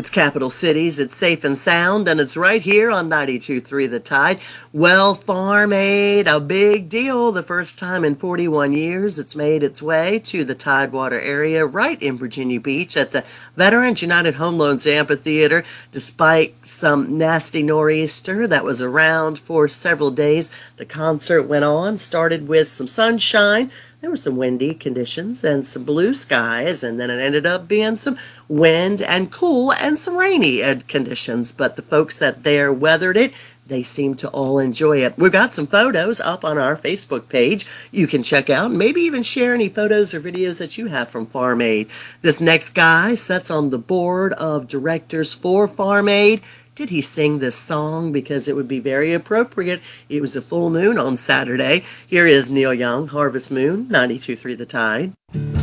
It's Capital Cities, it's safe and sound, and it's right here on 92.3 The Tide. Well, Farm Aid, a big deal. The first time in 41 years it's made its way to the Tidewater area right in Virginia Beach at the Veterans United Home Loans Amphitheater. Despite some nasty nor'easter that was around for several days, the concert went on, started with some sunshine. There were some windy conditions and some blue skies, and then it ended up being some wind and cool and some rainy conditions. But the folks that there weathered it, they seem to all enjoy it. We've got some photos up on our Facebook page you can check out, maybe even share any photos or videos that you have from Farm Aid. This next guy sits on the board of directors for Farm Aid. Did he sing this song? Because it would be very appropriate. It was a full moon on Saturday. Here is Neil Young, Harvest Moon, 92.3 The Tide.